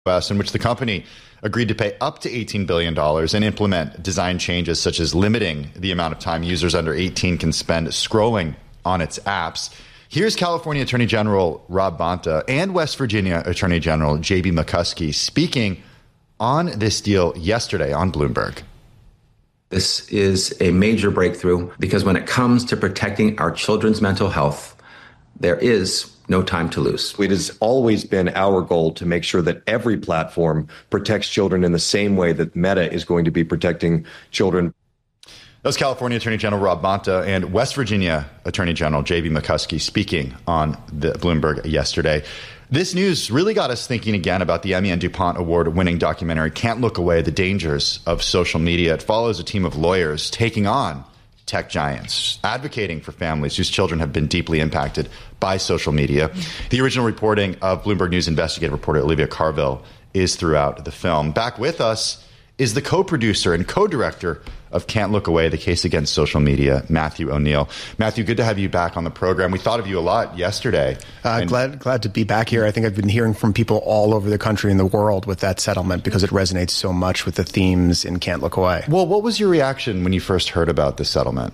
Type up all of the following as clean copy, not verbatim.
in which the company agreed to pay up to $18 billion and implement design changes such as limiting the amount of time users under 18 can spend scrolling on its apps. Here's California Attorney General Rob Bonta and West Virginia Attorney General J.B. McCuskey speaking on this deal yesterday on Bloomberg. This is a major breakthrough because when it comes to protecting our children's mental health, there is no time to lose. It has always been our goal to make sure that every platform protects children in the same way that Meta is going to be protecting children. That was California Attorney General Rob Bonta and West Virginia Attorney General J.B. McCuskey speaking on the Bloomberg yesterday. This news really got us thinking again about the Emmy and DuPont award-winning documentary Can't Look Away, The Dangers of Social Media. It follows a team of lawyers taking on tech giants, advocating for families whose children have been deeply impacted by social media. The original reporting of Bloomberg News investigative reporter Olivia Carville is throughout the film. Back with us is the co-producer and co-director of Can't Look Away, the case against social media, Matthew O'Neill. Matthew, good to have you back on the program. We thought of you a lot yesterday. Glad to be back here. I think I've been hearing from people all over the country and the world with that settlement because it resonates so much with the themes in Can't Look Away. Well, what was your reaction when you first heard about the settlement?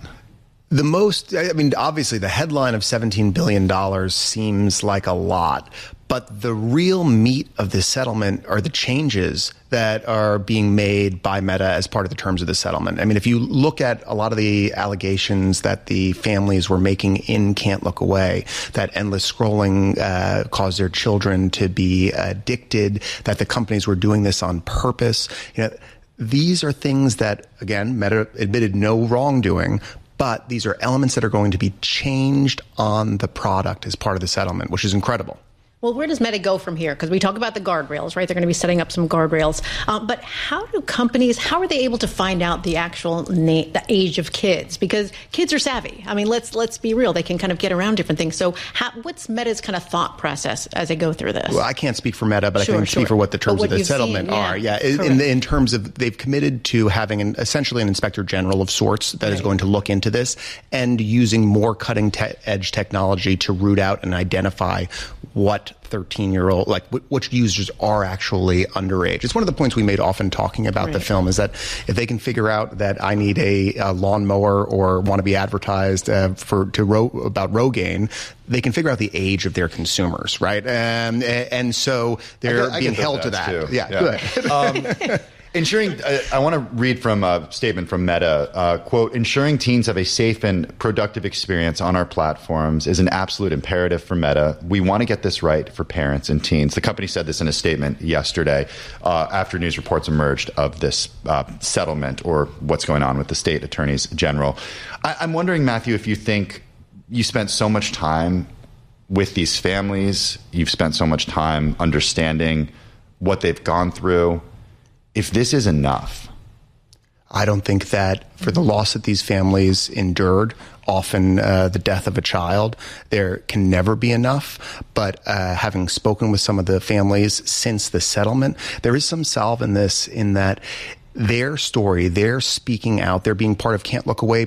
Obviously the headline of $17 billion seems like a lot, but the real meat of this settlement are the changes that are being made by Meta as part of the terms of the settlement. I mean, if you look at a lot of the allegations that the families were making in Can't Look Away, that endless scrolling caused their children to be addicted, that the companies were doing this on purpose, these are things that, again, Meta admitted no wrongdoing, but these are elements that are going to be changed on the product as part of the settlement, which is incredible. Well, where does Meta go from here? Because we talk about the guardrails, right? They're going to be setting up some guardrails. But how are they able to find out the actual the age of kids? Because kids are savvy. I mean, let's be real. They can kind of get around different things. So what's Meta's kind of thought process as they go through this? Well, I can't speak for Meta, but I can speak for what the terms of the settlement are. Yeah, in terms of they've committed to having essentially an inspector general of sorts that is going to look into this and using more cutting-edge technology to root out and identify what 13-year-old, which users are actually underage. It's one of the points we made often talking about the film is that if they can figure out that I need a lawnmower or want to be advertised about Rogaine, they can figure out the age of their consumers, right? And so they're being held to that. Too. Yeah, good. Ensuring, I want to read from a statement from Meta, quote, ensuring teens have a safe and productive experience on our platforms is an absolute imperative for Meta. We want to get this right for parents and teens. The company said this in a statement yesterday after news reports emerged of this settlement or what's going on with the state attorneys general. I'm wondering, Matthew, if you think you spent so much time with these families, you've spent so much time understanding what they've gone through, if this is enough. I don't think that for the loss that these families endured, often the death of a child, there can never be enough. But having spoken with some of the families since the settlement, there is some salve in this, in that their story, they're speaking out, they're being part of Can't Look Away